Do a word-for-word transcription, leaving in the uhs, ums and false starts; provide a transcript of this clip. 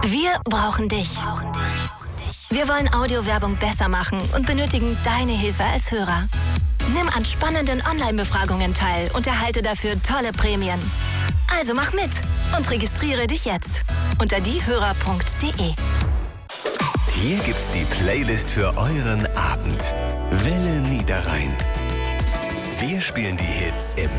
Wir brauchen dich. Wir wollen Audiowerbung besser machen und benötigen deine Hilfe als Hörer. Nimm an spannenden Online-Befragungen teil und erhalte dafür tolle Prämien. Also mach mit und registriere dich jetzt unter diehörer punkt de. Hier gibt's die Playlist für euren Abend. Welle Niederrhein. Wir spielen die Hits im